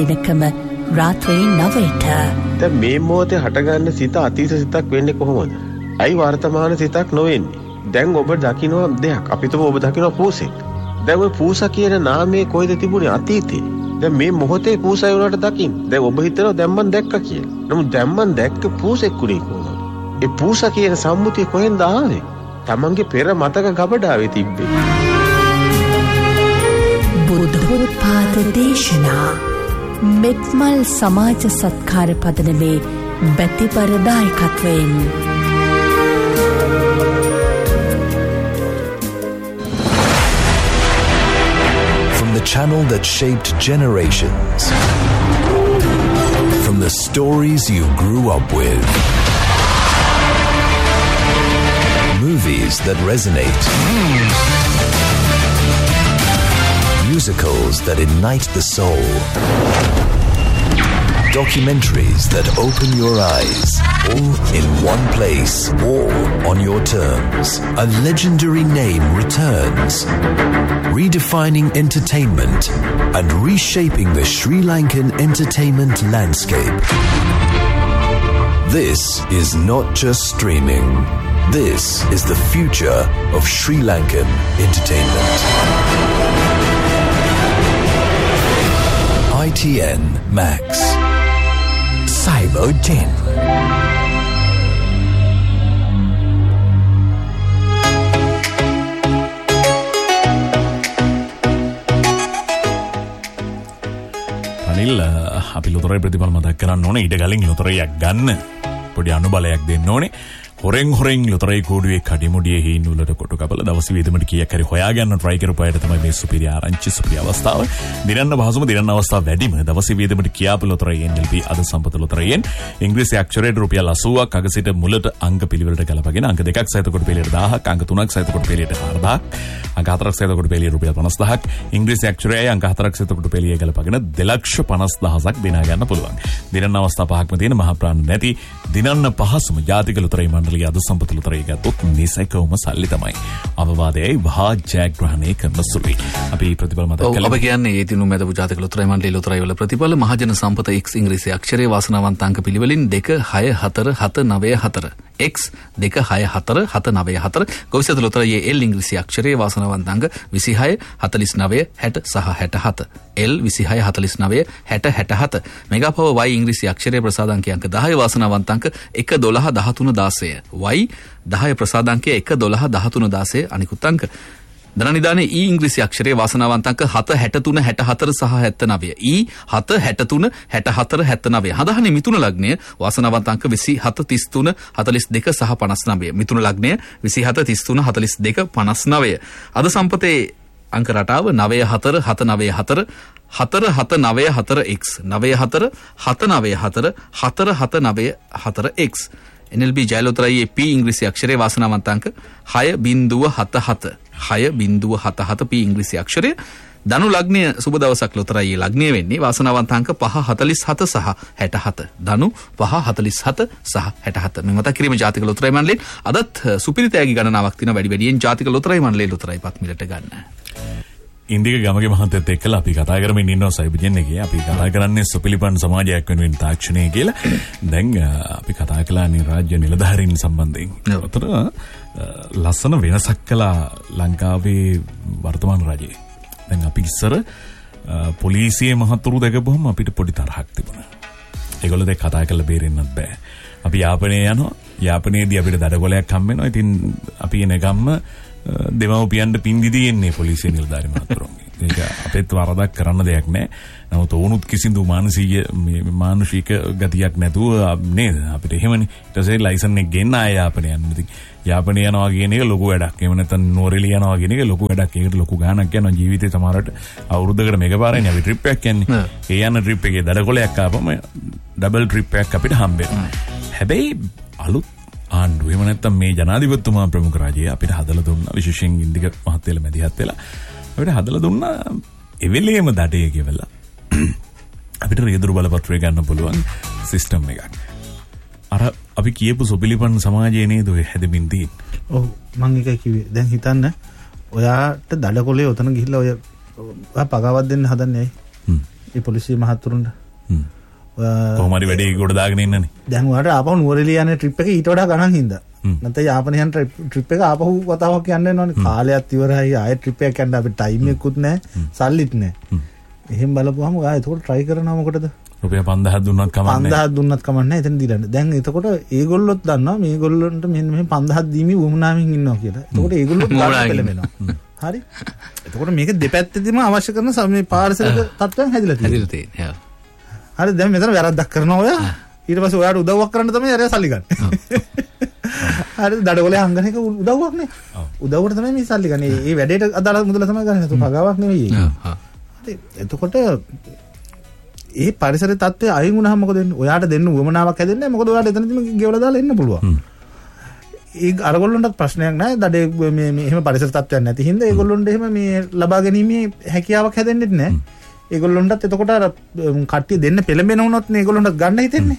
දිනකම රාත්‍රී 9ට. දැන් මේ මොහොතේ හටගන්න සිත අතීත සිතක් වෙන්නේ කොහොමද? ඇයි වර්තමාන සිතක් නොවෙන්නේ? දැන් ඔබ දකිනවා දෙයක්. අපිටම ඔබ දකිනවා පූසෙක්. දැන් ওই පූසා කියන නාමයේ කොයිද තිබුණේ අතීතේ? දැන් මේ මොහොතේ පූසයි උනාට දකින්න. දැන් ඔබ හිතනවා දැන් මන් දැක්ක කියලා. නමුත් දැන් මන් දැක්ක පූසෙක් කුණේ කොහොමද? ඒ පූසා කියන සම්මුතිය කොහෙන්ද ආවේ? තමන්ගේ පෙර මතක ගබඩාවේ තිබ්බේ. බුද්ධෝත්පාද දේශනා මෙත්මල් සමාජ සත්කාර පදනමේ බැතිපරදායකත්වයෙන් The channel that shaped generations. From the stories you grew up with. Movies that resonate. Musicals that ignite the soul. Documentaries that open your eyes. All in one place. All on your terms. A legendary name returns. Redefining entertainment and reshaping the Sri Lankan entertainment landscape. This is not just streaming. This is the future of Sri Lankan entertainment. ITN Max. Cyber 10. අපි ලොතරයි ප්‍රතිඵල මතක් කරන්න ඕනේ. ඊට කලින් ලොතරයක් ගන්න පොඩි අනුබලයක් දෙන්න ඕනේ. හොරෙන් ලොතරයි කෝඩුවේ කඩිමුඩියේ හීන් වලට කොටු කපලා දවස් වේදමට කීයක් හරි හොයාගන්න try කරපුවාට තමයි මේ සුපිරි ආරංචි සුපිරි අවස්ථාව. දිනන්න පහසුම දිනන්න අවස්ථාව වැඩිම දවස් වේදමට කියාපු ලොතරයි NLP අද සම්පත ලොතරයෙන් ඉංග්‍රීසි අක්ෂරයට රුපියල් 80ක් අග සිට මුලට අංක පිළිවෙලට ගලපගෙන අංක 2ක් සහිත කොට පිළිවෙලට 1000ක් අංක 3ක් සහිත කොට පිළිවෙලට 4000ක් අංක 4ක් සහිත කොට පිළිවෙලට රුපියල් 50000ක් ඉංග්‍රීසි අක්ෂරයයි අංක 4ක් සහිත කොට පිළිවෙල ගලපගෙන 250000ක් දිනා ගන්න පුළුවන්. දිනන්න අවස්ථා පහක්ම තියෙන මහා ප්‍රාණ නැති දිනන්න පහසුම ජාතික ලොතරයි මණ්ඩලය අද සම්පත ලොතරයි ගත්තොත් නිසකවම සල්ලි තමයි. අවවාදයයි වහා ජයග්‍රහණය කරන සුළුයි. අපි ප්‍රතිඵල මතක් කළා. ඔබ කියන්නේ ඒ දිනු මැදපු ජාතික ලොතරයි මණ්ඩලයේ ලොතරයි වල ප්‍රතිඵල මහජන සම්පත X ඉංග්‍රීසි අක්ෂරයේ වාසනාවන්ත අංක පිළිවෙලින් 264794 X 264794 ගොවිසද ලොතරයේ L ඉංග්‍රීසි අක්ෂරයේ වාසනාවන්ත අංක 26 49 60 සහ 67 L 26 49 60 67 මෙගාපව Y ඉංග්‍රීසි අක්ෂරයේ ප්‍රසාදාංක අංක 10 වාසනාවන්ත අංක 1 12 13 16 Y 10 ප්‍රසාදාංකය 1 12 13 16 අනිකුත් අංක ධනනිදානේ E ඉංග්‍රීසි අක්ෂරයේ වාසනාවන්ත අංක 7 63 64 සහ 79 E 7 63 64 79 හදහනේ මිථුන ලග්නය වාසනාවන්ත අංක 27 33 42 සහ 59 මිථුන ලග්නය 27 33 42 59 අද සම්පතේ අංක රටාව 94 794 4794X 94 794 4794X NLB ජයලොතරයේ P ඉංග්‍රීසි අක්ෂරයේ වාසනාවන්ත අංක 6.77 6.77 P ඉංග්‍රීසි අක්ෂරය ධනු ලග්නය සුබ දවසක් ලොතරයේ ලග්නය වෙන්නේ වාසනාවන්ත අංක 547 සහ 67 ධනු 547 සහ 67 මේ මතක් කිරීම ජාතික ලොතරයි මණ්ඩලයෙන් අදත් සුපිරිතෑගි ගණනාවක් තියෙන වැඩියෙන් ජාතික ලොතරයි මණ්ඩලයේ ලොතරයි පත්මිලට ගන්න. ඉන්දික ගමගේ මහත්තයත් එක්කලා අපි කතා කරමින් ඉන්නවා සයිබජන් එකේ. අපි කතා කරන්නේ සුපිලිපන් සමාජයක් වෙනුවෙන් තාක්ෂණය කියලා. දැන් අපි කතා කළා රාජ්‍ය නිලධාරීන් සම්බන්ධයෙන්. අතර ලස්සන වෙනසක් කළා ලංකාවේ වර්තමාන රජයේ. දැන් අපි ඉස්සර පොලිසියේ මහතුරු දැකපුවම අපිට පොඩි තරහක් තිබුණා. ඒගොල්ලෝ දැන් කතා කරලා බේරෙන්නත් බෑ. අපි යාපනයේ යනවා. යාපනයේදී අපිට දඩගොලයක් හම්බ වෙනවා. ඉතින් අපි එන ගම්ම දෙමව්පියන්ට පින්දිදී එන්නේ පොලිසිය නිලධාරී මහතුරුන්ගේ. ඒක අපිට වරදක් කරන්න දෙයක් නැහැ. නමුත් ඕනුත් කිසිදු මානසික ගතියක් නැතුව නේද අපිට එහෙමනේ. ඊට පස්සේ ලයිසන් එක ගෙන්න ආය යාපනයේ යන්න. ඉතින් යාපනයේ යනවා කියන එක ලොකු වැඩක්. එහෙම නැත්නම් නෝරෙලිය යනවා කියන එක ලොකු වැඩක්. ඒකට ලොකු ගාණක් යනවා ජීවිතේ සමහරට අවුරුද්දකට මේකපාරයිනේ අපි ට්‍රිප් එකක් යන්නේ. ඒ යන ට්‍රිප් එකේ දඩකොලයක් ආපම ඩබල් ට්‍රිප් එකක් අපිට හම්බ වෙනවා. හැබැයි අලුත් ආණ්ඩුව එහෙම නැත්නම් මේ ජනාධිපතිතුමා ප්‍රමුඛ රාජ්‍යය අපිට හදලා දුන්නා. විශේෂයෙන් ඉන්දික මහත්තයලා මැදිහත් වෙලා අපිට හදලා දුන්නා එවෙලේම දඩේ ගෙවලා අපිට රියදුරු බලපත්‍රය ගන්න පුළුවන් සිස්ටම් එකක්. අර අපි කියපු සොබිලිපන් සමාජයේ නේද ඔය හැදෙමින් තියෙන්නේ. ඔව් මම එකයි කිව්වේ. දැන් හිතන්න ඔයාට දඩකොලේ උතන ගිහිල්ලා ඔය පගාවක් දෙන්න හදන්නේ ඇයි? ඒ පොලිසිය මහත්තුරුන්ට. කොහොම හරි වැඩේ ගොඩ දාගෙන ඉන්නනේ. දැන් උඩට ආපහු නුවරඑළිය යන ට්‍රිප් එක ඊට වඩා ගණන් හින්දා. නැත්නම් යාපනයේ යන ට්‍රිප් එක ආපහු වතාවක් යන්න වෙනවනේ. කාලයත් ඉවරයි. ආයෙ ට්‍රිප් එකක් යන්න අපිට ටයිම් එකකුත් නැහැ. සල්ලිත් නැහැ. එහෙම බලපුවාම ආයෙ එතකොට try කරනවා මොකටද? රුපියල් 5000ක් දුන්නත් කමක් නැහැ. 5000ක් දුන්නත් කමක් නැහැ. එතන දීලා. දැන් එතකොට ඒගොල්ලොත් දන්නවා මේගොල්ලන්ට මෙන්න මෙහෙම 5000ක් දීමි වුමනාමින් ඉන්නවා කියලා. එතකොට ඒගොල්ලොත් ගන්න පෙළඹෙනවා. හරි. එතකොට මේක දෙපැත්තෙදිම අවශ්‍ය කරන මේ පාරිසරික තත්ත්වයන් හැදිලා තියෙනවා. හරි දැන් මෙතන වැරද්දක් කරනවා ඔයා. ඊට පස්සේ ඔයාට උදව්වක් කරන්න තමයි අර සල්ලි ගන්න. හරි දඩගොලේ හංගන එක උදව්වක් නේ. උදව්වට තමයි මේ සල්ලි ගන්න. මේ වැඩේට අදාළ මුදල තමයි ගන්න. ඒක පගාවක් නෙවෙයි. හරි. එතකොට ඒ පරිසර තත්ත්වය අයින් වුණාම මොකද වෙන්නේ? ඔයාට දෙන්න උවමනාවක් හැදෙන්නේ නැහැ. මොකද ඔයාට එතනදිම ගෙවලා දාලා එන්න පුළුවන්. ඒ අරගොල්ලොන්ටත් ප්‍රශ්නයක් නැහැ. දඩේ මේ එහෙම පරිසර තත්ත්වයක් නැති හින්දා ඒගොල්ලොන්ට එහෙම මේ ලබා ගැනීමේ හැකියාවක් හැදෙන්නේ නැහැ. ඒගොල්ලොන්ටත් එතකොට අර කට්ටිය දෙන්න පෙළඹෙන වුණොත් නේ ඒගොල්ලොන්ටත් ගන්න හිතෙන්නේ.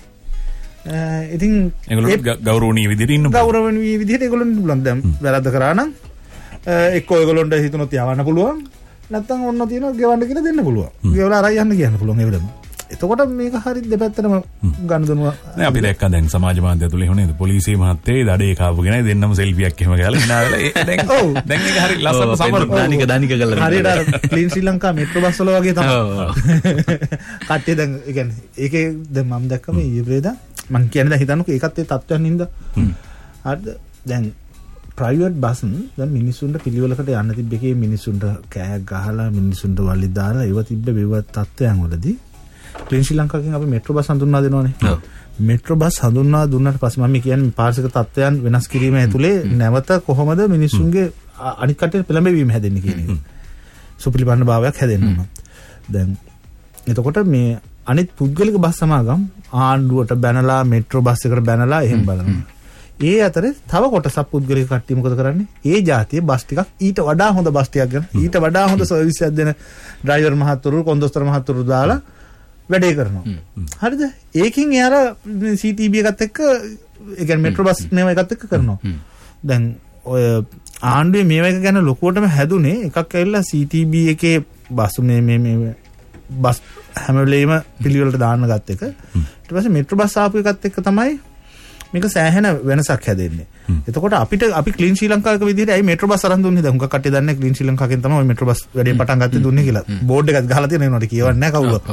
ඉතින් ඒගොල්ලොන්ට ගෞරවණීය විදිහට ඉන්න ගෞරවණීය විදිහට ඒගොල්ලොන්ට පුළුවන්. දැන් වැරද්ද කරා නම් එක්කෝ ඒගොල්ලොන්ට හිතුනොත් යවන්න පුළුවන්. නැත්තම් ඔන්න තියෙනවා ගෙවන්න කියලා දෙන්න පුළුවන්. ගෙවලා අරයි යන්න කියන්න පුළුවන් ඒ වෙලෙම. එතකොට මේක හරි දෙපැත්තටම ගන්න දෙනවා. නෑ අපි දැක්කා දැන් සමාජ මාධ්‍ය ඇතුලේ හොනේ පොලිසිය මහත්තයේ දඩේ කාපුගෙන දෙන්නම සෙල්ෆියක් එහෙම ගහලා ඉනාවලා දැන් ඔව් දැන් මේක හරි ලස්සන සමර දානික කරලා හරියට අර ක්ලීන් ශ්‍රී ලංකා මෙට්‍රෝ බස් වල වගේ තමයි. කට්ටිය දැන් ඒ කියන්නේ ඒකේ දැන් මම දැක්කම ඊයේ ප්‍රේදා මම කියන්නේ දැන් හිතන්නකෝ ඒකත් ඒ තත්ත්වයන් හින්දා. හරිද? දැන් ප්‍රයිවට් බස් දැන් මිනිස්සුන්ට පිළිවෙලකට යන්න තිබ්බ එකේ මිනිස්සුන්ට කෑයක් ගහලා මිනිස්සුන්ට වලි දාලා ඒව තිබ්බ වේවත් තත්ත්වයන් වලදී ක්ලීන් ශ්‍රී ලංකාවෙන් අපි මෙට්‍රෝ බස් හඳුන්වා දෙනවනේ. ඔව්. මෙට්‍රෝ බස් හඳුන්වා දුන්නාට පස්සේ මම කියන්නේ පාරිසරික තත්ත්වයන් වෙනස් කිරීම ඇතුලේ නැවත කොහොමද මිනිස්සුන්ගේ අනිත් කටේ පෙළඹවීම හැදෙන්නේ කියන එක. සුපිලිපන්න භාවයක් හැදෙන්න ඕන. දැන් එතකොට මේ අනිත් පුද්ගලික බස් සමාගම් ආණ්ඩුවට බැනලා මෙට්‍රෝ බස් එකට බැනලා එහෙම බලනවා. ඒ අතරේ තව කොටසක් පුද්ගලික කට්ටිය මොකද කරන්නේ? ඒ જાතියේ බස් ටිකක් ඊට වඩා හොඳ බස් ටිකක් ගන්න ඊට වඩා හොඳ සර්විස් එකක් දෙන ඩ්‍රයිවර් මහත්තුරු කොන්දොස්තර මහත්තුරු දාලා වැඩේ කරනවා. හරිද? ඒකින් එයාර CTB එකත් එක්ක ඒ කියන්නේ මෙට්‍රෝ බස් මේවා එකත් එක්ක කරනවා. දැන් ඔය ආණ්ඩුවේ මේවා එක ගැන ලොකුවටම හැදුනේ එකක් ඇවිල්ලා CTB එකේ බස් මේ බස් හැම වෙලේම පිළිවෙලට දාන්න ගත්ත එක. ඊට පස්සේ මෙට්‍රෝ බස් ආපු එකත් එක්ක තමයි මේක සෑහෙන වෙනසක් හැදෙන්නේ. එතකොට අපි ක්ලීන් ශ්‍රී ලංකාවක විදිහට ඇයි මෙට්‍රෝ බස් අරන් දුන්නේ? දැන් හුඟක් කට්ටිය දන්නේ ක්ලීන් ශ්‍රී ලංකාවෙන් තමයි මෙට්‍රෝ බස් වැඩේ පටන් ගත්තේ දුන්නේ කියලා. බෝඩ් එකක් ගහලා තියෙනවා ඒනට කියවන්නේ නැහැ කවුරුත්.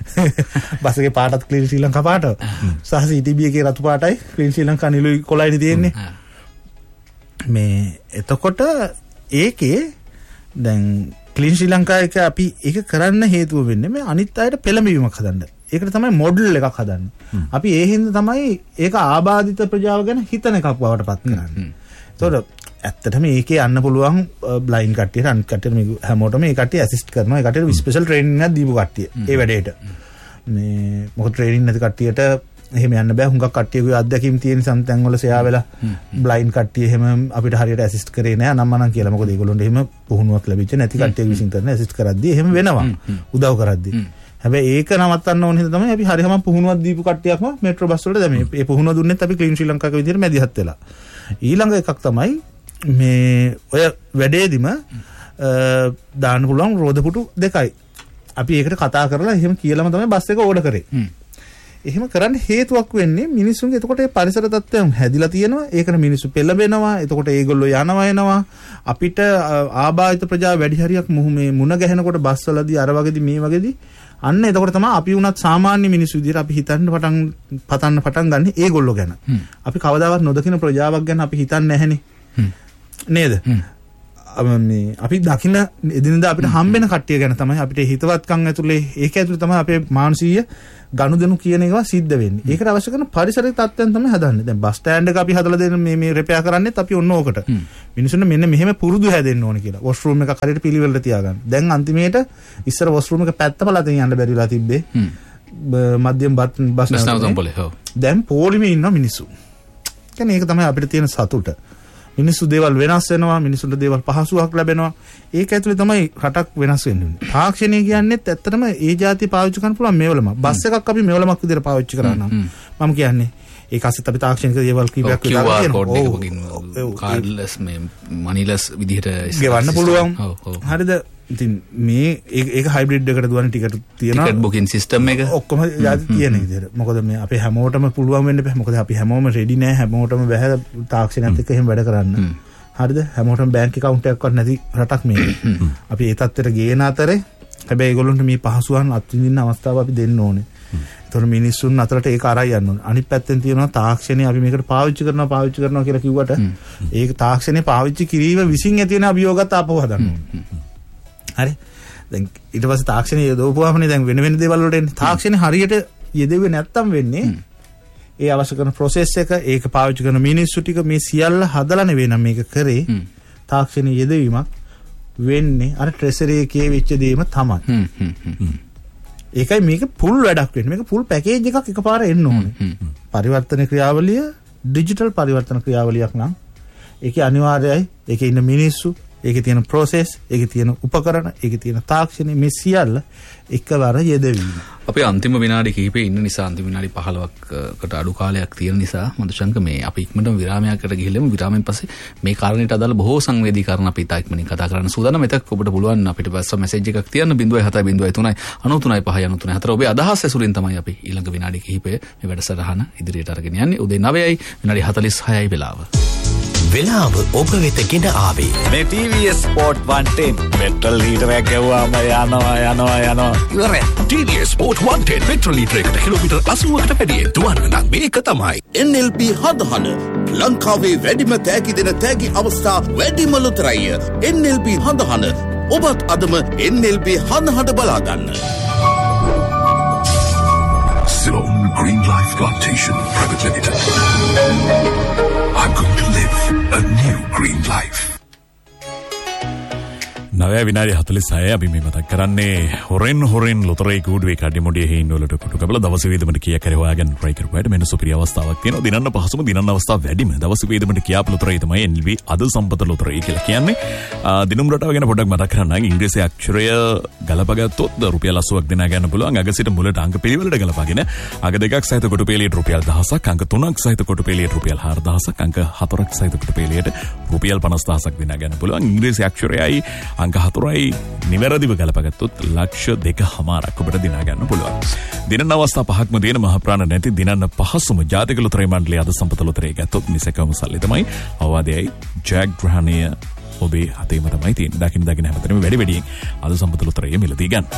බස් එකේ පාටත් ක්ලීන් ශ්‍රී ලංකා පාට. සහ CTB එකේ රතු පාටයි ක්ලීන් ශ්‍රී ලංකා නිලුයි කොළයිනේ තියෙන්නේ. මේ එතකොට ඒකේ දැන් ක්ලීන් ශ්‍රී ලංකා එක අපි ඒක කරන්න හේතුව වෙන්නේ මේ අනිත් අයට පෙළඹවීමක් හදන්න. ඒකට තමයි මොඩල් එකක් හදන්නේ. අපි ඒ හින්දා තමයි ඒක ආබාධිත ප්‍රජාව ගැන හිතන එකක් බවට පත් කරන්නේ. ඒතකොට ඇත්තටම ඒකේ යන්න පුළුවන් බ්ලයින්ඩ් කට්ටියට අනිත් කට්ටියට මේ හැමෝටම ඒ කට්ටිය ඇසිස්ට් කරනවා. ඒ කට්ටියට ස්පෙෂල් ට්‍රේනින්ග් එකක් දීපු කට්ටිය. ඒ වැඩේට. මේ මොකද ට්‍රේනින්ග් නැති කට්ටියට එහෙම යන්න බෑ. හුඟක් කට්ටියගේ අත්දැකීම් තියෙන සම්තැන් වල සෙයා වෙලා බ්ලයින්ඩ් කට්ටිය එහෙම අපිට හරියට ඇසිස්ට් කරේ නෑ නම්මනම් කියලා. මොකද ඒගොල්ලොන්ට එහෙම පුහුණුවක් ලැබිච්ච නැති කට්ටිය විසින් කරන ඇසිස්ට් කරද්දී එහෙම වෙනවා. උදව් කරද්දී. හැබැයි ඒක නවත්තන්න ඕන හින්දා තමයි අපි හරියම පුහුණුවක් දීපු කට්ටියක්ම මෙට්‍රෝ බස් වලට දැම්මේ. මේ පුහුණුව දුන්නෙත් අපි ක්ලීන් ශ්‍රී ලංකාවේ විදිහට මැදිහත් වෙලා. ඊළඟ එකක් තමයි මේ ඔය වැඩේදිම දාන්න පුළුවන් රෝදපුටු දෙකයි. අපි ඒකට කතා කරලා එහෙම කියලාම තමයි බස් එක ඕඩර් කරේ. එහෙම කරන්න හේතුවක් වෙන්නේ මිනිස්සුන්ගේ එතකොට ඒ පරිසර තත්ත්වයන් හැදිලා තියෙනවා. ඒකට මිනිස්සු පෙළඹෙනවා. එතකොට ඒගොල්ලෝ යනවා එනවා. අපිට ආබාධිත ප්‍රජාව වැඩි හරියක් මුණ ගැහෙනකොට බස් වලදී අර වගේදී මේ වගේදී අන්න එතකොට තමයි අපි වුණත් සාමාන්‍ය මිනිස්සු විදියට අපි හිතන්න පටන් ගන්න ඒගොල්ලෝ ගැන. අපි කවදාවත් නොදකින ප්‍රජාවක් ගැන අපි හිතන්නේ නැහැනේ. නේද? අපි දකින්න එදිනදා අපිට හම්බෙන කට්ටිය ගැන තමයි අපිට හිතවත්කම් ඇතුලේ ඒක ඇතුලේ තමයි අපේ මානසික ගනුදෙනු කියන ඒවා සිද්ධ වෙන්නේ. ඒකට අවශ්‍ය කරන පරිසරික තත්ත්වයන් තමයි හදන්නේ. දැන් බස් ස්ටෑන්ඩ් එක අපි හදලා දෙන මේ රිපෙයාර් කරන්නේත් අපි ඔන්න ඕකට. මිනිස්සුන්ට මෙන්න මෙහෙම පුරුදු හැදෙන්න ඕන කියලා. වොෂ්රූම් එකක් හරියට පිළිවෙලට තියාගන්න. දැන් අන්තිමේට ඉස්සර වොෂ්රූම් එක පැත්ත පළතින් යන්න බැරි වෙලා තිබ්බේ. මධ්‍යම බස් නැවතුම්පොලේ. දැන් පොලිමේ ඉන්න මිනිස්සු. කියන්නේ ඒක තමයි අපිට තියෙන සතුට. මිනිස්සු දේවල් වෙනස් වෙනවා, මිනිසුන්ට දේවල් පහසුවක් ලැබෙනවා. ඒක ඇතුලේ තමයි රටක් වෙනස් වෙන්නේ. තාක්ෂණය කියන්නේත් ඇත්තටම ඒ જાතිය පාවිච්චි කරන්න පුළුවන් මේවලම. බස් එකක් අපි මේවලමක් විදිහට පාවිච්චි කරා නම් මම කියන්නේ ඒක අසත් අපි තාක්ෂණික දේවල් කීපයක් විතර කාඩ්ලස් මේ මනිලස් විදිහට ගෙවන්න පුළුවන්. හරිද? ඉතින් මේ ඒක හයිබ්‍රිඩ් එකකට දුවන ටිකට් තියෙනවා. ටිකට් බුකින් සිස්ටම් එක ඔක්කොම තියෙන විදිහට. මොකද මේ අපේ හැමෝටම පුළුවන් වෙන්න බෑ. මොකද අපි හැමෝම රෙඩි නෑ. හැමෝටම බෑ තාක්ෂණයත් එක්ක එහෙම වැඩ කරන්න. හරිද? හැමෝටම බැංක් account එකක්වත් නැති රටක් මේක. අපි ඒ තත්ත්වයට ගේන අතරේ හැබැයි ඒගොල්ලොන්ට මේ පහසුවන් අත්විඳින්න අවස්ථාව අපි දෙන්න ඕනේ. ඒතකොට මිනිස්සුන් අතරට ඒක අරයි යන්න ඕනේ. අනිත් පැත්තෙන් තියෙනවා තාක්ෂණය අපි මේකට පාවිච්චි කරනවා කියලා කිව්වට ඒක තාක්ෂණය පාවිච්චි කිරීම විසින් ඇති වෙන අභියෝගات ආපහු හදන්න ඕනේ. හරි. දැන් ඊට පස්සේ තාක්ෂණය යොදවපුවාමනේ දැන් වෙන දේවල් වලට එන්නේ. තාක්ෂණය හරියට යෙදෙන්නේ නැත්තම් වෙන්නේ ඒ අවශ්‍ය කරන process එක ඒක පාවිච්චි කරන මිනිස්සු ටික මේ සියල්ල හදලා නෙවෙයි නම් මේක කරේ. තාක්ෂණය යෙදවීමක් වෙන්නේ අර ට්‍රෙසරි එකේ වෙච්ච දේම තමයි. ඒකයි මේක full වැඩක් වෙන්නේ. මේක full package එකක් එකපාර එන්න ඕනේ. පරිවර්තන ක්‍රියාවලිය ඩිජිටල් පරිවර්තන ක්‍රියාවලියක් නම් ඒකේ අනිවාර්යයි. ඒකේ ඉන්න මිනිස්සු, ඒකේ තියෙන process, ඒකේ තියෙන උපකරණ, ඒකේ තියෙන තාක්ෂණය මේ සියල්ල එකවර යෙදවීම. අපි අන්තිම විනාඩි කිහිපේ ඉන්න නිසා අන්තිම විනාඩි 15කට අඩු කාලයක් තියෙන නිසා මధుශංක මේ අපි ඉක්මනටම විරාමයකට ගිහිල්ලාම විරාමයෙන් පස්සේ මේ කාරණේට අදාළ බොහෝ සංවේදී කාරණා අපි ඉතා ඉක්මනින් කතා කරන්න සූදානම්. මෙතක් ඔබට පුළුවන් අපිට WhatsApp message එකක් තියන්න 0703 93 5 ඔබේ අදහස් ඇසුරින් තමයි අපි ඊළඟ විනාඩි කිහිපය මේ වැඩසටහන ඉදිරියට අරගෙන යන්නේ. උදේ 9යි විනාඩි 46යි වෙලාව. වෙලාව ඔබ වෙත ගෙන ආවේ මේ TVS Sport 110 පෙට්‍රල් ලීටරයක් ගැව්වාම යනවා ඉවරයි. TVS Sport 110 පෙට්‍රල් ලීටරයකට කිලෝමීටර් 80කට වැඩියෙන් දුවන්න නම් මේක තමයි. NLB හදහන ලංකාවේ වැඩිම තෑගි දෙන තෑගි අවස්ථා වැඩිම ලොතරැයි NLB හදහන ඔබත් අදම NLB හදහන බලා ගන්න. Ceylon Green Life Plantation Private Limited. I'm going to live a new green life. නවය විනාඩි 46 අපි මේ මතක් කරන්නේ හොරෙන් ලොතරැයි කූඩුවේ කඩිමුඩියේ හේන් වලට කුටු කබල දවස් වේදමට කීයක් හරි හොයාගෙන try කරුවාට මෙන්න සුපිරි අවස්ථාවක් තියෙනවා. දිනන්න පහසුම දිනන්න අවස්ථාව වැඩිම දවස් වේදමට කියාපු ලොතරැයි තමයි NLB අද සම්පත ලොතරැයි කියලා කියන්නේ. දිනුම් රටාව ගැන පොඩ්ඩක් මතක් කරන්නම්. ඉංග්‍රීසි අක්ෂරය ගලපගත්තොත් රුපියල් 80ක් දෙනා ගන්න පුළුවන්. අග සිට මුලට අංක පිළිවෙලට ගලපගෙන අග 2ක් සහිත කොටුපෙළියට රුපියල් 1000ක්, අංක 3ක් සහිත කොටුපෙළියට රුපියල් 4000ක්, අංක 4ක් සහිත කොටුපෙළියට රුපියල් 50000ක් දෙනා ගන්න පුළුවන්. ඉංග්‍රීසි අක්ෂරයයි අංක 4යි නිවැරදිව ගලපගත්තොත් ලක්ෂ 2.5ක් ඔබට දිනා ගන්න පුළුවන්. දිනන අවස්ථා පහක්ම දෙන මහ ප්‍රාණ නැති දිනන්න පහසුම ජාතික ලොතරැයි මණ්ඩලය අද සම්පත ලොතරැයි ගත්තොත් නිසකම සල්ලි තමයි අවවාදයයි ජයග්‍රහණය ඔබේ හතේම තමයි තියෙන්නේ. දකින්න හැමතැනම වැඩියෙන් අද සම්පත ලොතරැයි මිලදී ගන්න.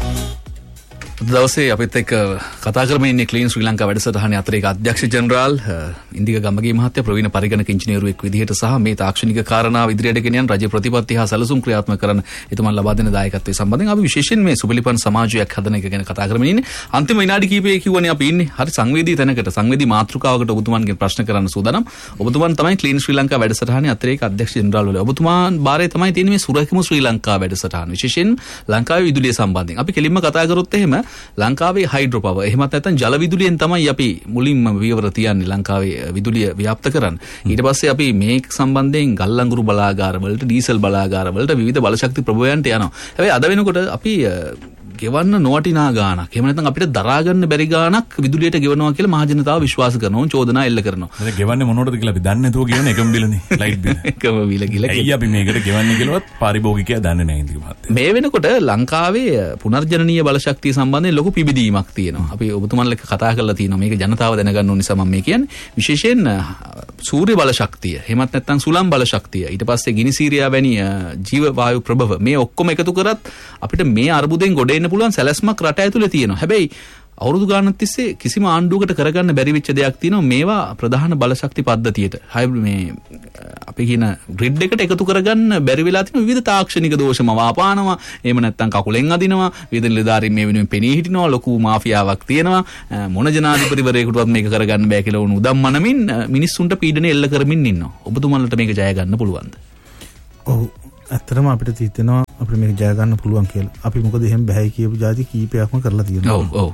දවසේ අපිත් එක්ක කතා කරමින් ඉන්නේ ක්ලීන් ශ්‍රී ලංකා වැඩසටහනේ අතරේ අධ්‍යක්ෂ ජෙනරාල් ඉන්දික ගම්මගේ මහත්තයා ප්‍රවීණ පරිගණක ඉංජිනේරුවෙක් විදිහට සහ මේ තාක්ෂණික කාරණාව ඉදිරියට ගෙන යන රජ ප්‍රතිපත්ති හා සැලසුම් ක්‍රියාත්මක කරන එතුමන් ලබා දෙන දායකත්වයේ සම්බන්ධයෙන් අපි විශේෂයෙන් මේ සුබලිපන් සමාජයක් හදන එක ගැන කතා කරමින් ඉන්නේ. අන්තිම විනාඩි කිහිපයේ කිව්වනේ අපි ඉන්නේ හරි සංවේදී තැනකට සංවේදී මාතෘකාවකට ඔබතුමන්ගෙන් ප්‍රශ්න කරන්න සූදානම්. ඔබතුමන් තමයි ක්ලීන් ශ්‍රී ලංකා වැඩසටහනේ අතරේ අධ්‍යක්ෂ ජෙනරාල් වල. ඔබතුමාන් බාරේ තමයි තියෙන්නේ මේ සුරකිමු ශ්‍රී ලංකා වැඩසටහන. විශේෂයෙන් ලංකාවේ විදුලිය සම්බන්ධයෙන්. අපි කෙලින්ම කතා කරොත් එහෙම ලංකාවේ හයිඩ්‍රෝ පවර් එහෙමත් නැත්නම් ජල විදුලියෙන් තමයි අපි මුලින්ම විවර තියන්නේ ලංකාවේ විදුලිය ව්‍යාප්ත කරන්න. ඊට පස්සේ අපි මේක සම්බන්ධයෙන් ගල්ලංගුරු බලාගාර වලට ඩීසල් බලාගාර වලට විවිධ බලශක්ති ප්‍රභවයන්ට යනවා. හැබැයි අද වෙනකොට අපි ගෙවන්න නොවටිනා ගාණක්. එහෙම නැත්නම් අපිට දරා ගන්න බැරි ගාණක් විදුලියට ගෙවනවා කියලා මහජනතාව විශ්වාස කරනවා, චෝදනා එල්ල කරනවා. ඒක ගෙවන්නේ මොනවටද කියලා අපි දන්නේ නැතුව ගෙවන එකම බිලනේ. ලයිට් බිල. එකම බිල කියලා. ඇයි අපි මේකට ගෙවන්නේ කියලාවත් පාරිභෝගිකයා දන්නේ නැහැ ඉතින් මහත්තයා. මේ වෙනකොට ලංකාවේ පුනර්ජනනීය බලශක්තිය සම්බන්ධයෙන් ලොකු පිබිදීමක් තියෙනවා. අපි ඔබතුමන්ලා එක්ක කතා කරලා තියෙනවා. මේක ජනතාව දැනගන්න ඕන නිසා මම මේ කියන්නේ. විශේෂයෙන් සූර්ය බලශක්තිය, එහෙමත් නැත්නම් සුළං බලශක්තිය, ඊට පස්සේ ගිනිසීරියා වැනි ජීව වායු ප්‍රභව මේ ඔක්කොම එකතු කරත් අපිට මේ අර්බුදයෙන් ගොඩ එන්න පුළුවන් සැලැස්මක් රට ඇතුලේ තියෙනවා. හැබැයි අවුරුදු ගානක් තිස්සේ කිසිම ආණ්ඩුවකට කරගන්න බැරි වෙච්ච දෙයක් තියෙනවා. මේවා ප්‍රධාන බලශක්ති පද්ධතියට මේ අපි කියන ග්‍රිඩ් එකට එකතු කරගන්න බැරි වෙලා තියෙන විවිධ තාක්ෂණික දෝෂම වාපානවා. එහෙම නැත්නම් කකුලෙන් අදිනවා. විවිධ නිලධාරීන් මේ වෙනුවෙන් පෙනී හිටිනවා. ලොකු මාෆියාවක් තියෙනවා. මොන ජනාධිපතිවරයෙකුටවත් මේක කරගන්න බෑ කියලා වුණ උදම් මනමින් මිනිස්සුන්ට පීඩන එල්ල කරමින් ඉන්නවා. ඔබතුමන්ලට මේක ජය ගන්න පුළුවන්ද? ඔව්. ඇත්තටම අපිට හිතෙනවා අපිට මේක ජය ගන්න පුළුවන් කියලා. අපි මොකද එහෙම බෑයි කියපු જાති කීපයක්ම කරලා තියෙනවා. ඔව්.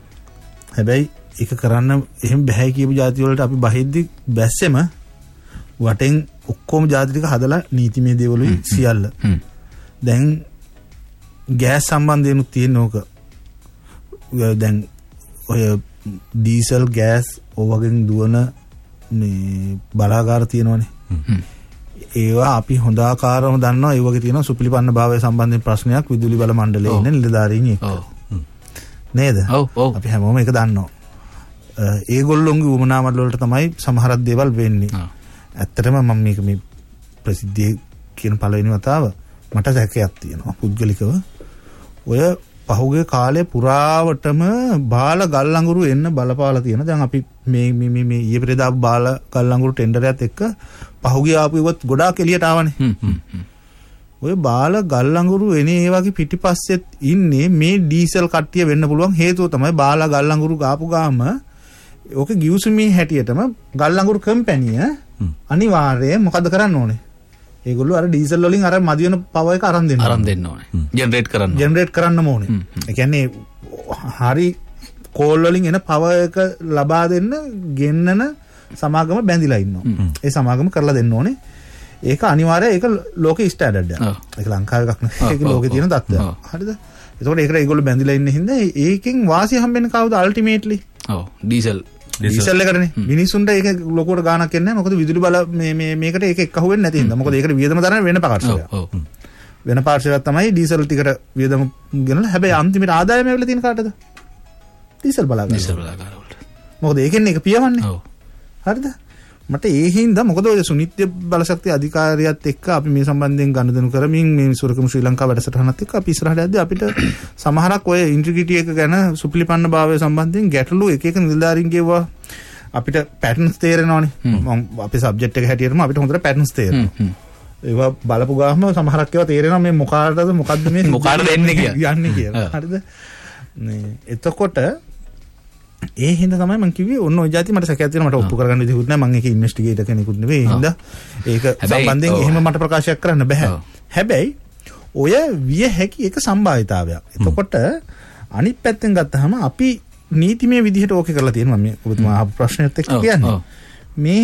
හැබැයි ඒක කරන්න එහෙම බෑ කියපු જાති වලට අපි බහිද්දි බැස්සෙම වටෙන් ඔක්කොම જાති ටික හදලා නීතිමය දේවලුයි සියල්ල. දැන් ගෑස් සම්බන්ධයෙන් තියෙන ඕක. දැන් ඔය ඩීසල් ගෑස් ඕවගෙන් දුවන මේ බලාගාර තියෙනවනේ. ඒවා අපි හොඳාකාරව දන්නවා. ඒ වගේ තියෙනවා සුපිලිපන්න භාවය සම්බන්ධයෙන් ප්‍රශ්නයක් විදුලි බල මණ්ඩලයේ ඉන්න නිලධාරීන් එක්ක. නේද? අපි හැමෝම ඒක දන්නවා. ඒගොල්ලොන්ගේ උමනා මඩල වලට තමයි සමහරක් දේවල් වෙන්නේ. ඇත්තටම මම මේක මේ ප්‍රසිද්ධිය කියන පළවෙනි වතාව මට සැකයක් තියෙනවා පුද්ගලිකව. ඔය පහුගිය කාලේ පුරාවටම බාල ගල් අඟුරු එන්න බලපාලා තියෙන. දැන් අපි මේ ඊයේ පෙරේදා බාල ගල් අඟුරු ටෙන්ඩරයත් එක්ක පහුගිය ආපු ඉවත් ගොඩාක් එළියට ආවනේ. ඔය බාල ගල් අඟුරු එනේ ඒ වගේ පිටිපස්සෙත් ඉන්නේ මේ ඩීසල් කට්ටිය වෙන්න පුළුවන් හේතුව තමයි බාල ගල් අඟුරු ගාපු ගාම ඕක ගිවිසුමේ හැටියටම ගල් අඟුරු කම්පැනි අනිවාර්යයෙන් මොකද කරන්න ඕනේ? ඒගොල්ලෝ අර ඩීසල් වලින් අර මදි වෙන පවර් එක අරන් දෙන්න ඕනේ. ජෙනරේට් කරන්න ඕනේ. ඒ කියන්නේ හරි කෝල් වලින් එන පවර් එක ලබා දෙන්න ගෙන්නන සමාගම බැඳිලා ඉන්නවා. ඒ සමාගම කරලා දෙන්න ඕනේ. ඒක අනිවාර්යයෙන් ඒක ලෝකේ ස්ටෑන්ඩඩ් එකක්. ඒක ලංකාවේ එකක් නෙවෙයි. ඒක ලෝකේ තියෙන තත්ත්වයක්. හරිද? ඒකෝට ඒකට ඒගොල්ලෝ බැඳිලා ඉන්න හින්දා ඒකෙන් වාසිය හම්බෙන්නේ කවුද අල්ටිමේට්ලි? ඩීසල් එකටනේ. මිනිස්සුන්ට ඒක ලොකුවට ගාණක් එන්නේ නැහැ. මොකද විදුලි බල මේකට ඒක එක්ක අහුවෙන්නේ නැති හින්දා. මොකද ඒකට වියදම දරන වෙන පාර්ශවයක්. වෙන පාර්ශවයක් තමයි ඩීසල් ටිකට වියදම ගෙනලා. හැබැයි අන්තිමට ආදායම ඇවිල්ලා තියෙන කාටද? ඩීසල් බලාගාරවලට. මොකද ඒකෙන් ඒක පියවන්නේ. හරිද? මට ඒ හින්දා මොකද ඔය සුනිත්‍ය බලශක්ති අධිකාරියත් එක්ක අපි මේ සම්බන්ධයෙන් ගනුදෙනු කරමින් මේ සුරකමු ශ්‍රී ලංකාව වැඩසටහනත් එක්ක අපි ඉස්සරහට යද්දී අපිට සමහරක් ඔය ඉන්ටිග්‍රිටි එක ගැන සුපිලිපන්න භාවය සම්බන්ධයෙන් ගැටලු එක එක නිලධාරීන් ගෙවුවා. අපිට පැටර්න්ස් තේරෙනවානේ. අපේ සබ්ජෙක්ට් එක හැටියටම අපිට හොඳට පැටර්න්ස් තේරෙනවා. ඒවා බලපු ගාම සමහරක් ඒවා තේරෙනවා මේ මොකටද මේ මොකටද එන්නේ කියලා. හරිද? එතකොට ඒ හින්දා තමයි මම කිව්වේ ඔන්න ඔය જાති මට සැකයක් තියෙනවා. මට ඔප්පු කරගන්න විදිහකුත් නැහැ. මම ඒක ඉන්වෙස්ටිගේටර් කෙනෙකුත් නෙවෙයි. ඒ හින්දා ඒක සම්බන්ධයෙන් එහෙම මට ප්‍රකාශයක් කරන්න බෑ. හැබැයි ඔය විය හැකි එක සම්භාවිතාවයක්. එතකොට අනිත් පැත්තෙන් ගත්තාම අපි නීතිමය විදිහට ඕකේ කරලා තියෙනවා. මේ ඔබතුමා අහපු ප්‍රශ්නෙත් එක්ක කියන්නේ. මේ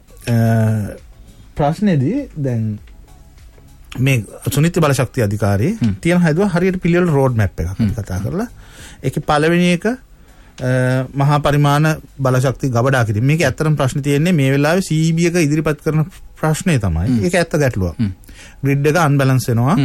ප්‍රශ්නේදී දැන් මේ සුනිත්‍ය බලශක්ති අධිකාරියේ තියෙන හැදුවා හරියට පිළිවෙල රෝඩ් මැප් එකක් අපි කතා කරලා. ඒකේ පළවෙනි එක මහා පරිමාණ බලශක්ති ගබඩා කිරීම. මේක ඇත්තටම ප්‍රශ්න තියෙන්නේ මේ වෙලාවේ CEB එක ඉදිරිපත් කරන ප්‍රශ්නේ තමයි. ඒක ඇත්ත ගැටලුවක්. ග්‍රිඩ් එක අන්බැලන්ස් වෙනවා.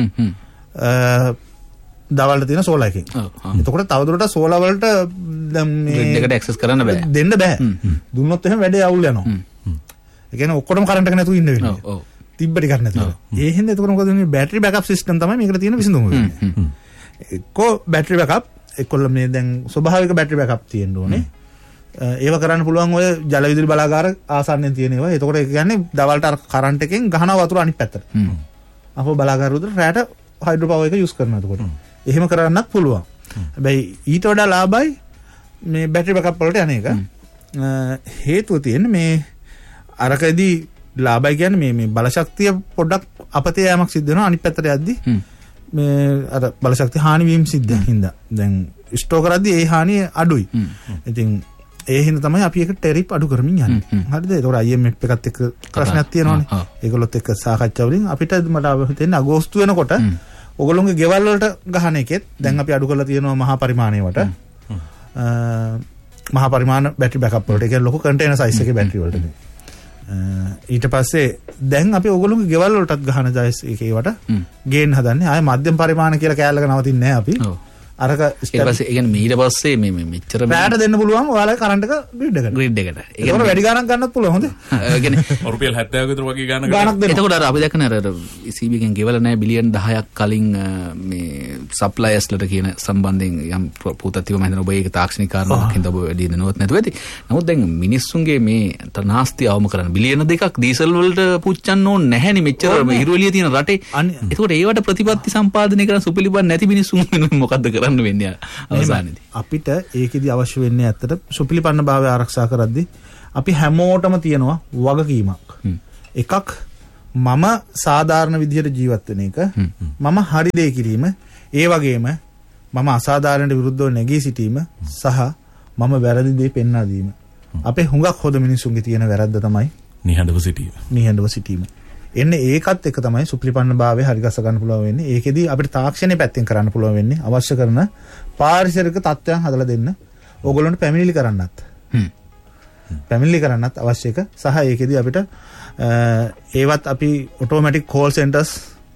දවල්ට තියෙන සෝලාර් එකකින්. එතකොට තවදුරටත් සෝලාර් වලට දැන් මේ ග්‍රිඩ් එකට ඇක්සස් කරන්න බෑ. දෙන්න බෑ. දුන්නොත් එහෙම වැඩේ අවුල් යනවා. ඒ කියන්නේ ඔක්කොටම කරන්ට් එක නැතුව ඉන්න වෙනවා. තිබ්බ ටිකක් නැතුව. ඒ හින්දා එතකොට මොකද වෙන්නේ? බැටරි බෑකප් සිස්ටම් තමයි මේකට තියෙන විසඳුම වෙන්නේ. එක්කෝ බැටරි බෑකප් එක්කොල්ල මේ දැන් ස්වභාවික බැටරි බෑකප් තියෙන්න ඕනේ. ඒව කරන්න පුළුවන් ඔය ජල විදුලි බලාගාර ආසන්නෙන් තියෙන ඒවා. එතකොට ඒ කියන්නේ දවල්ට අර කරන්ට් එකෙන් ගහනවා වතුර අනිත් පැත්තට. අපෝ බලාගාර උදේ රැට හයිඩ්‍රෝ පවර් එක යූස් කරනවා එතකොට. එහෙම කරන්නත් පුළුවන්. හැබැයි ඊට වඩා ලාභයි මේ බැටරි බෑකප් වලට යන එක. හේතුව තියෙන්නේ මේ අරකදී ලාභයි කියන්නේ මේ බලශක්තිය පොඩ්ඩක් අපතේ යෑමක් සිද්ධ වෙනවා අනිත් පැත්තට යද්දී. මේ අර බලශක්ති හානි වීම සිද්ධ හින්දා දැන් ස්ටෝක් කරද්දී ඒ හානිය අඩුයි. ඉතින් ඒ හින්දා තමයි අපි ඒක ටෙරිප් අඩු කරමින් යන්නේ. හරිද? ඒතකොට IMF එකත් එක්ක ප්‍රශ්නයක් තියෙනවානේ. ඒගොල්ලොත් එක්ක සාකච්ඡා වලින් අපිට මට හිතෙන්නේ අගෝස්තු වෙනකොට ඕගොල්ලෝගේ ගෙවල් වලට ගහන එකෙත් දැන් අපි අඩු කරලා තියෙනවා මහා පරිමාණයට. මහා පරිමාණ බැටරි බෑකප් වලට. ඒක ලොකු කන්ටේනර් සයිස් එකේ බැටරි වලට. ඊට පස්සේ දැන් අපි ඕගොල්ලෝගේ ගෙවල් වලටත් ගහන ජයස් ඒකට ගේන්න හදන්නේ. ආයේ මධ්‍යම පරිමාණ කියලා කෑල්ලක නවතින්නේ නැහැ අපි. අරක ඊට පස්සේ ඒ කියන්නේ ඊට පස්සේ මේ මෙච්චර බෑට දෙන්න පුළුවන් ඔයාලගේ කරන්ට් එක ග්‍රිඩ් එකට. ඒක වැඩි ගාණක් ගන්නත් පුළුවන්. හොඳ. ඒ කියන්නේ රුපියල් 70 විතර වගේ ගාණක් දෙන්න. එතකොට අර අපි දැක්කනේ අර ECB එකෙන් ගෙවලා නැහැ බිලියන් 10ක් කලින් මේ සප්ලයර්ස්ලට කියන සම්බන්ධයෙන් යම් පුතත් තිබම හිතන ඔබ ඒක තාක්ෂණික කාරණාවක් හින්දා ඔබ වැඩි දෙනවත් නැතුව ඇති. නමුත් දැන් මිනිස්සුන්ගේ මේ නාස්ති අවම කරන බිලියන 2ක් දීසල් වලට පුච්චන්න ඕනේ නැහැනේ මෙච්චර හිරුවලිය තියෙන රටේ. එතකොට ඒවට ප්‍රතිපත්ති සම්පාදනය කරන සුපිලිපන් නැති මිනිස්සුන් මොකද්ද කරන්නේ? අපිට ඒකෙදි අවශ්‍ය වෙන්නේ ඇත්තට සුපිලිපන්න භාවය ආරක්ෂා කරද්දී අපි හැමෝටම තියෙනවා වගකීමක්. එකක් මම සාධාරණ විදිහට ජීවත් වෙන එක, මම හරි දේ කිරීම, ඒ වගේම මම අසාධාරණට විරුද්ධව නැගී සිටීම සහ මම වැරදි දේ පෙන්වා දීම. අපේ හුඟක් හොද මිනිස්සුන්ගේ තියෙන වැරද්ද තමයි නිහඬව සිටීම. එන්නේ ඒකත් එක තමයි සුපිලිපන්න භාවය හරි ගස ගන්න පුළුවන් වෙන්නේ. ඒකෙදි අපිට තාක්ෂණයේ පැත්තෙන් කරන්න පුළුවන් වෙන්නේ අවශ්‍ය කරන පාරිසරික තත්ත්වයන් හදලා දෙන්න. ඕගොල්ලන්ට පැමිණිලි කරන්නත්. පැමිණිලි කරන්නත් අවශ්‍ය එක. සහ ඒකෙදී අපිට ඒවත් අපි ඔටෝමැටික් කෝල් සෙන්ටර්ස්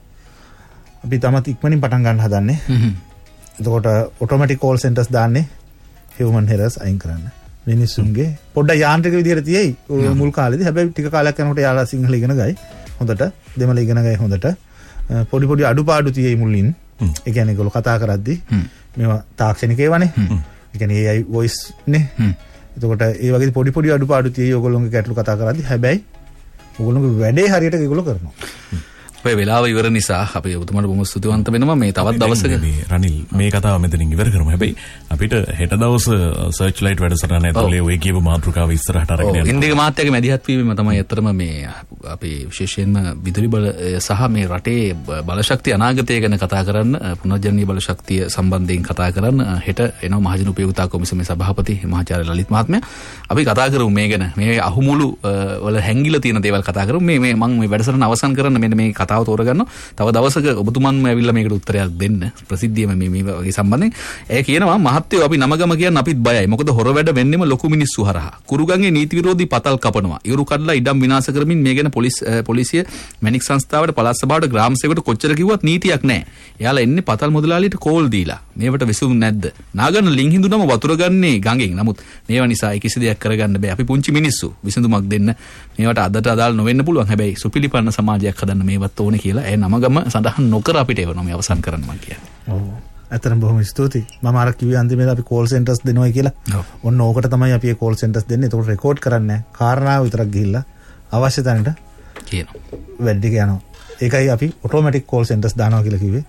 අපි තමත් ඉක්මනින් පටන් ගන්න හදන්නේ. එතකොට ඔටෝමැටික් කෝල් සෙන්ටර්ස් දාන්නේ හියුමන් එරර්ස් අයින් කරන්න. මිනිස්සුන්ගේ පොඩ්ඩක් යාන්ත්‍රික විදිහට තියෙයි මුල් කාලේදී. හැබැයි ටික කාලයක් යනකොට යාලා සිංහල ඉගෙන ගයි. හොඳට දෙමළ ඉගෙන ගයි හොඳට. පොඩි අඩුපාඩු තියෙයි මුලින්. ඒ කියන්නේ ඒගොල්ලෝ කතා කරද්දී මේවා තාක්ෂණික ඒවානේ. ඒ කියන්නේ AI voice නේ. එතකොට ඒ වගේ පොඩි අඩුපාඩු තියෙයි ඕගොල්ලෝගේ ගැටලු කතා කරද්දී. හැබැයි ඕගොල්ලෝගේ වැඩේ හරියට ඒගොල්ලෝ කරනවා. ඔය වෙලාව ඉවර නිසා අපි ඔබතුමාට බොහොම ස්තුතිවන්ත වෙනවා. මේ තවත් දවසක රනිල් මේ කතාව මෙතනින් ඉවර කරමු. හැබැයි අපිට හෙට දවස් සර්ච් ලයිට් වැඩසටහන ඇතුලේ ඔය කියපු මාතෘකාව ඉස්සරහට අරගෙන යන්න. ඉන්දික මාත්‍යාගේ මැදිහත් වීම තමයි අතරම මේ අපි විශේෂයෙන්ම විදුලි බල සහ මේ රටේ බලශක්තිය අනාගතය ගැන කතා කරන්න, පුනර්ජනනීය බලශක්තිය සම්බන්ධයෙන් කතා කරන්න හෙට එනවා මහජන උපයෝගිතා කොමිසමේ සභාපති මහාචාර්ය ලලිත් මහත්මයා. අපි කතා කරමු මේ ගැන. මේ අහුමුළු වල හැංගිලා තියෙන දේවල් කතා කරමු. මේ මම මේ වැඩසටහන අවසන් කරන්න මෙන්න මේ කතාව තෝරගන්නවා. තව දවසක ඔබතුමන්ම ඇවිල්ලා මේකට උත්තරයක් දෙන්න ප්‍රසිද්ධියම මේ වගේ සම්බන්ධයෙන්. ඒ කියනවා මහත්තයෝ අපි නමගම කියන්න අපිත් බයයි. මොකද හොර වැඩ වෙන්නෙම ලොකු මිනිස්සු හරහා. කුරුගංගේ නීති විරෝධී පතල් කපනවා. ඉවුරු කඩලා ඉඩම් විනාශ කරමින් මේ ගැන පොලිසිය මැනික් සංස්ථාවට පළාත් සභාවට ග්‍රාම සේවකට කොච්චර කිව්වත් නීතියක් නැහැ. එයාලා එන්නේ පතල් මුදලාලියට කෝල් දීලා. මේවට විසඳුම් නැද්ද? නාගන්න ලිං හිඳුනම වතුර ගන්නේ ගඟෙන්. නමුත් මේවා නිසා කිසි දෙයක් කරගන්න බෑ. අපි පුංචි මිනිස්සු විසඳුමක් දෙන්න. මේවට අදට අදාළ නොවෙන්න පුළුවන්. හැබැයි සුපිලිපන්න සමාජයක් හදන්න මේවත් ඕනේ කියලා නමගම සඳහන් නොකර අපිට එවනවා මේ අවසන් කරන්න මම කියන්නේ. ඔව්. ඇත්තටම බොහොම ස්තුතියි. මම අර කිව්වේ අන්තිමේදී අපි කෝල් සෙන්ටර්ස් දෙනවයි කියලා. ඔන්න ඕකට තමයි අපි මේ කෝල් සෙන්ටර්ස් දෙන්නේ. ඒකට රෙකෝඩ් කරන්නේ නැහැ. කාරණාව විතරක් ගිහිල්ලා අවශ්‍ය තැනට කියනවා. වැඩි යනවා. ඒකයි අපි ඔටෝමැටික් කෝල් සෙන්ටර්ස් දානවා කියලා කිව්වේ.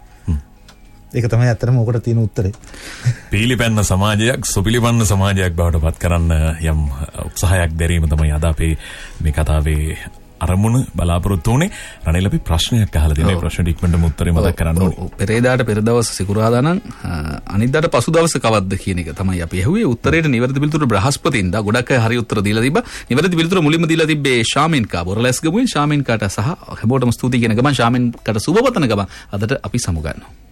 ඒක තමයි ඇත්තටම ඕකට තියෙන උත්තරේ. පීලිපැන්න සමාජයක් සුපිලිපන්න සමාජයක් බවට පත් කරන්න යම් උත්සාහයක් දැරීම තමයි අද අපේ මේ කතාවේ අරමුණ බලාපොරොත්තු වුණේ. රනිල් අපි ප්‍රශ්නයක් අහලා තියෙනවා. ඒ ප්‍රශ්නෙට ඉක්මනටම උත්තරේ මතක් කරන්න ඕනේ. පෙරේදාට පෙර දවස් සිකුරාදා නම් අනිද්දාට පසු දවස කවද්ද කියන එක තමයි අපි ඇහුවේ. උත්තරේට නිවැරදි පිළිතුර බ්‍රහස්පතින්දා. ගොඩක් අය හරි උත්තර දීලා තිබ්බා. නිවැරදි පිළිතුර මුලින්ම දීලා තිබ්බේ ශාමින්කා බොරලැස් ගමුවේ. ශාමින්කාට සහ හැමෝටම ස්තුතියි කියන ගමන් ශාමින්කාට සුබ පතන ගමන් අදට අපි සමුගන්නවා.